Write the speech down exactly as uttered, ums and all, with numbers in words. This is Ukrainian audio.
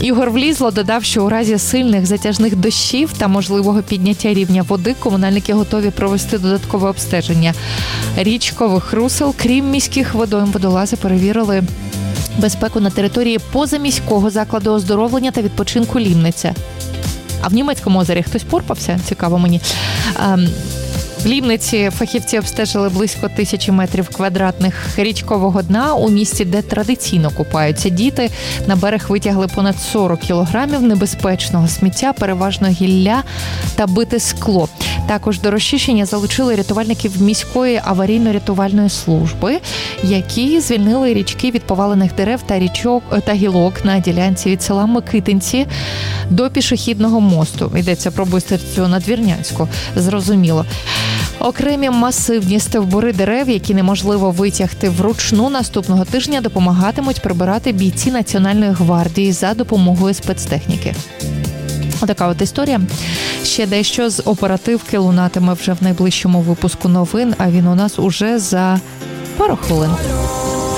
Ігор Влізло додав, що у разі сильних затяжних дощів та можливого підняття рівня води комунальники готові провести додаткове обстеження річкових русел. Крім міських водойм, водолази перевірили безпеку на території позаміського закладу оздоровлення та відпочинку Лімниця. А в Німецькому озері хтось порпався? Цікаво мені. В Лімниці фахівці обстежили близько тисячі метрів квадратних річкового дна у місті, де традиційно купаються діти. На берег витягли понад сорок кілограмів небезпечного сміття, переважно гілля та бите скло. Також до розчищення залучили рятувальників міської аварійно-рятувальної служби, які звільнили річки від повалених дерев та річок та гілок на ділянці від села Микитинці до пішохідного мосту. Йдеться про Бистрицю Надвірнянську, зрозуміло. Окремі масивні стовбури дерев, які неможливо витягти вручну, наступного тижня допомагатимуть прибирати бійці Національної гвардії за допомогою спецтехніки. Отака от історія. Ще дещо з оперативки лунатиме вже в найближчому випуску новин, а він у нас уже за пару хвилин.